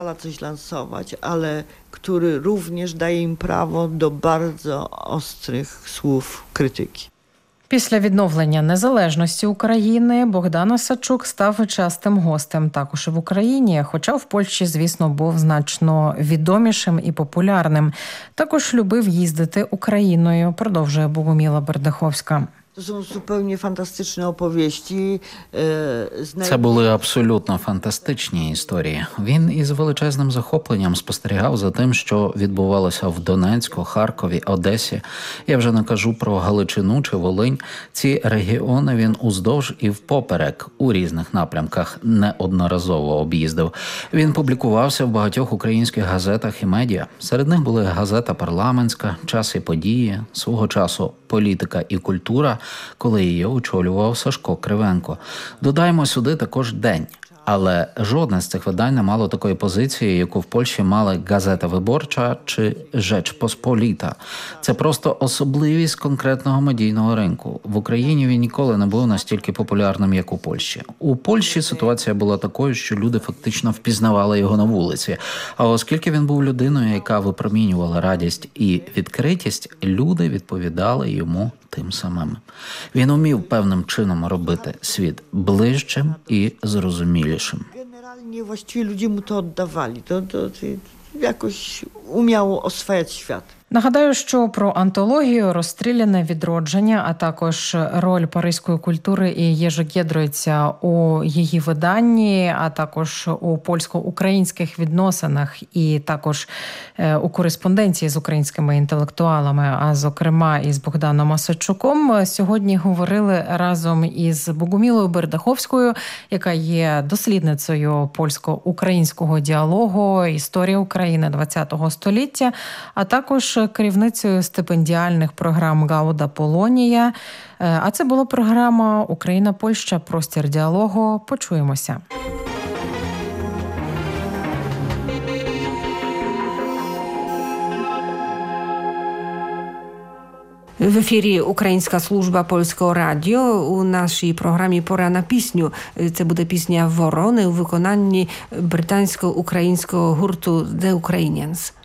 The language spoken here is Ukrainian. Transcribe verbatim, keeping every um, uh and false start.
coś lansować, ale który również daje im prawo do bardzo ostrych słów krytyki. Після відновлення незалежності України Богдан Осадчук став частим гостем також і в Україні, хоча в Польщі, звісно, був значно відомішим і популярним. Також любив їздити Україною, продовжує Богоміла Бердаховська. To są zupełnie fantastyczne opowieści. Це були абсолютно фантастичні історії. Він із величезним захопленням спостерігав за тим, що відбувалося в Донецьку, Харкові, Одесі. Я вже не кажу про Галичину чи Волинь. Ці регіони він уздовж і впоперек у різних напрямках неодноразово об'їздив. Він публікувався в багатьох українських газетах і медіа. Серед них були газета «Парламентська», «Час і події», свого часу «Політика і культура», коли її очолював Сашко Кривенко. Додаємо сюди також «День». Але жодне з цих видань не мало такої позиції, яку в Польщі мали «Газета Виборча» чи «Rzecz Pospolita». Це просто особливість конкретного медійного ринку. В Україні він ніколи не був настільки популярним, як у Польщі. У Польщі ситуація була такою, що люди фактично впізнавали його на вулиці. А оскільки він був людиною, яка випромінювала радість і відкритість, люди відповідали йому тим самим. Він умів певним чином робити світ ближчим і зрозумілішим. Generalnie właściwie ludzie mu to oddawali. To, to, to jakoś umiało oswajać świat. Нагадаю, що про антологію «Розстріляне відродження», а також роль паризької культури і Єжи Гєдройця у її виданні, а також у польсько-українських відносинах і також у кореспонденції з українськими інтелектуалами, а зокрема із Богданом Осадчуком, сьогодні говорили разом із Богомілою Бердаховською, яка є дослідницею польсько-українського діалогу, історії України ХХ століття, а також керівницею стипендіальних програм Гауда Полонія. А це була програма «Україна-Польща. Простір діалогу». Почуємося. W ефірі Українська служба Польського радіо. У нашій програмі «Пора на пісню». Це буде пісня «Ворони» у виконанні британсько-українського гурту The Ukrainians.